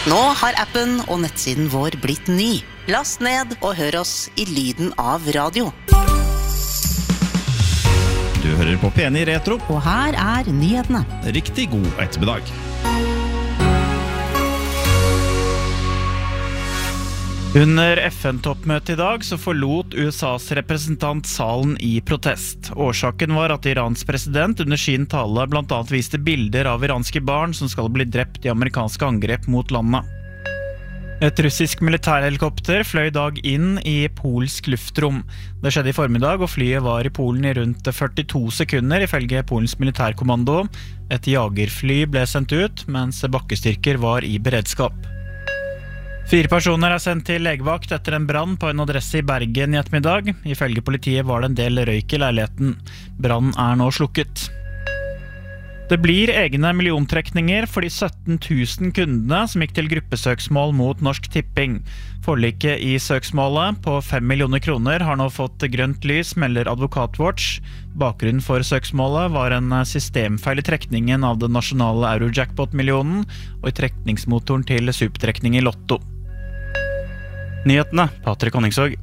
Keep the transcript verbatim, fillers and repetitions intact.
Nå har appen og nettsiden vår blitt ny. Last ned og hør oss i lyden av radio. Du hører på P ni Retro. Og her er nyhetene. Riktig god ettermiddag. Under F N-toppmøtet i dag så forlot U S A's representant salen i protest. Årsaken var at Irans president under sin tale blant annet viste bilder av iranske barn som skal bli drept i amerikanske angrep mot landet. Et russisk militærhelikopter fløy i dag inn i polsk luftrom. Det skjedde i formiddag, og flyet var i Polen i rundt førtito sekunder, ifølge Polens militærkommando. Et jagerfly ble sendt ut, mens bakkestyrker var i beredskap. Fire personer er sendt til legevakt etter en brann på en adresse i Bergen i ettermiddag. Ifølge politiet var det en del røyk i leiligheten. Brannen er nå slukket. Det blir egne milliontrekninger for de sytten tusen kundene som gikk til gruppesøksmål mot Norsk Tipping. Forliket i søksmålet på fem millioner kroner har nå fått grønt lys, melder Advokatwatch. Bakgrunnen for søksmålet var en systemfeil i trekningen av den nasjonale Eurojackpot-millionen og i trekningsmotoren til supertrekning i Lotto. Nyhetene, Patrick Honningsvåg.